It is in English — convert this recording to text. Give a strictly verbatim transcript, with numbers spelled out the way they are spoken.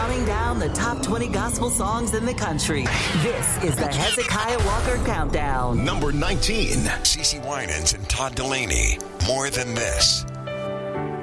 counting down the top twenty gospel songs in the country. This is the Hezekiah Walker Countdown. Number nineteen, CeCe Winans and Todd Dulaney, More Than This.